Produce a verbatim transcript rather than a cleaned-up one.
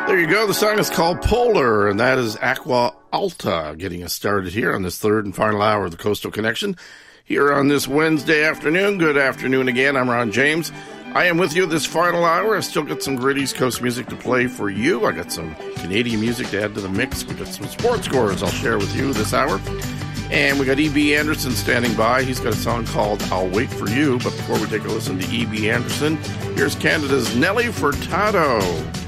There you go. The song is called Polar, and that is Aqua Alta getting us started here on this third and final hour of the Coastal Connection here on this Wednesday afternoon. Good afternoon again. I'm Ron James. I am with you this final hour. I've still got some great East Coast music to play for you. I got some Canadian music to add to the mix. We got some sports scores I'll share with you this hour. And we got E B Anderson standing by. He's got a song called I'll Wait For You. But before we take a listen to E B Anderson, here's Canada's Nelly Furtado.